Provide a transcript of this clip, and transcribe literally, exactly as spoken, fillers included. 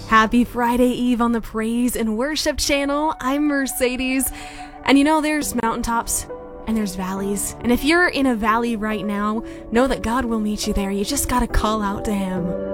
Happy Friday Eve on the Praise and Worship channel. I'm Mercedes. And you know, there's mountaintops and there's valleys. And if you're in a valley right now, know that God will meet you there. You just gotta call out to Him.